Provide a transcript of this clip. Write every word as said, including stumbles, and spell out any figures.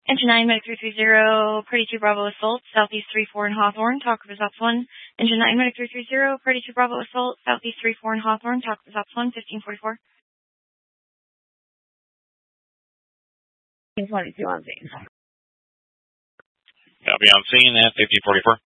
Engine nine, Medic three three zero, Party two Bravo Assault, Southeast three four in Hawthorne, talk with Ops one. Engine nine, Medic three three zero, Party two Bravo Assault, Southeast three four in Hawthorne, talk with Ops one, fifteen forty-four. fifteen twenty-two on scene. Copy on scene at fifteen forty-four.